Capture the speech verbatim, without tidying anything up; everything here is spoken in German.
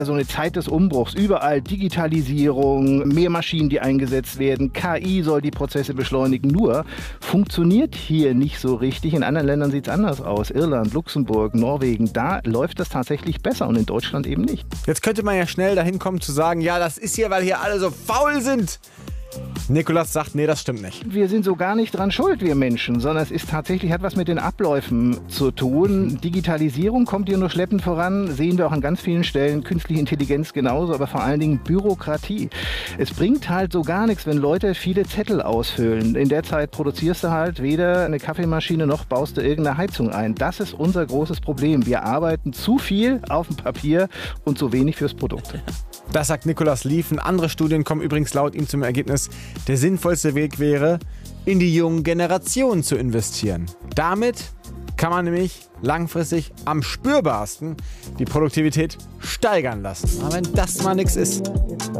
So eine Zeit des Umbruchs, überall Digitalisierung, mehr Maschinen, die eingesetzt werden, K I soll die Prozesse beschleunigen. Nur funktioniert hier nicht so richtig. In anderen Ländern sieht es anders aus. Irland, Luxemburg, Norwegen, da läuft das tatsächlich besser und in Deutschland eben nicht. Jetzt könnte man ja schnell dahin kommen zu sagen, ja, das ist hier, weil hier alle so faul sind. Nikolas sagt, nee, das stimmt nicht. Wir sind so gar nicht dran schuld, wir Menschen, sondern es ist tatsächlich, hat was mit den Abläufen zu tun. Digitalisierung kommt hier nur schleppend voran, sehen wir auch an ganz vielen Stellen, künstliche Intelligenz genauso, aber vor allen Dingen Bürokratie. Es bringt halt so gar nichts, wenn Leute viele Zettel ausfüllen. In der Zeit produzierst du halt weder eine Kaffeemaschine noch baust du irgendeine Heizung ein. Das ist unser großes Problem. Wir arbeiten zu viel auf dem Papier und zu wenig fürs Produkt. Das sagt Nikolas Lieven. Andere Studien kommen übrigens laut ihm zum Ergebnis, der sinnvollste Weg wäre, in die jungen Generationen zu investieren. Damit kann man nämlich langfristig am spürbarsten die Produktivität steigern lassen. Aber wenn das mal nichts ist.